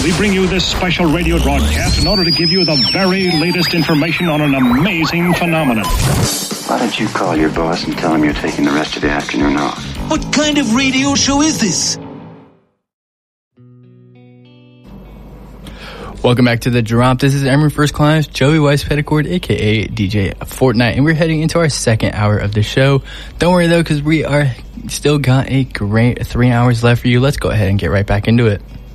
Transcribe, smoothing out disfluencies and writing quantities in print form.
we bring you this special radio broadcast in order to give you the very latest information on an amazing phenomenon. Why don't you call your boss and tell him you're taking the rest of the afternoon off? What kind of radio show is this? Welcome back to the Drop. This is Emery First Class, Joey Weiss Petticord, a.k.a. DJ Fortnite, and we're heading into our second hour of the show. Don't worry, though, because we are still got a great 3 hours left for you. Let's go ahead and get right back into it.